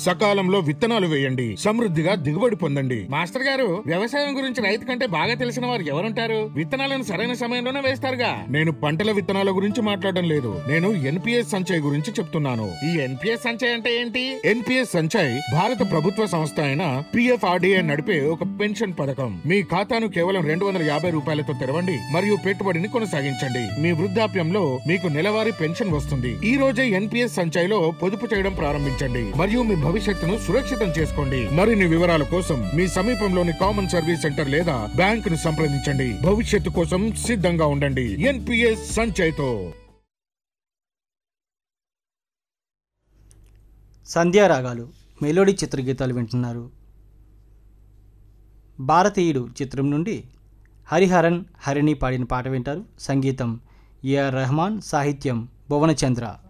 సకాలంలో విత్తనాలు వేయండి, సమృద్ధిగా దిగుబడి పొందండి. మాస్టర్ గారు, వ్యవసాయం గురించి రైతు కంటే బాగా తెలిసిన వారు ఎవరుంటారు? విత్తనాలను సరైన సమయంలోనే వేస్తారుగా. నేను పంటల విత్తనాల గురించి మాట్లాడడం లేదు, నేను ఎన్పిఎస్ సంచయ్ గురించి చెప్తున్నాను. ఈ ఎన్పిఎస్ సంచయ్ అంటే ఏంటి? ఎన్పిఎస్ సంచయ్ భారత ప్రభుత్వ సంస్థ అయిన పిఎఫ్ఆర్డిఏ నడిపే ఒక పెన్షన్ పథకం. మీ ఖాతాను కేవలం 250 రూపాయలతో తెరవండి మరియు పెట్టుబడిని కొనసాగించండి. మీ వృద్ధాప్యంలో మీకు నెలవారీ పెన్షన్ వస్తుంది. ఈ రోజే ఎన్పిఎస్ సంచయ్ లో పొదుపు చేయడం ప్రారంభించండి మరియు మీ భవిష్యత్తును సురక్షితం చేసుకోండి. మరిన్ని వివరాల కోసం మీ సమీపంలోని కామన్ సర్వీస్ సెంటర్ లేదా బ్యాంకును సంప్రదించండి. భవిష్యత్తు కోసం సిద్ధంగా ఉండండి ఎన్పిఎస్ సంచయ్ తో. సంధ్యారాగాలు మెలోడీ చిత్రగీతాలు వింటున్నారు. భారతీయుడు చిత్రం నుండి హరిహరన్ హరిణి పాడిన పాట వింటారు. సంగీతం ఏఆర్ రెహమాన్, సాహిత్యం భువనచంద్ర.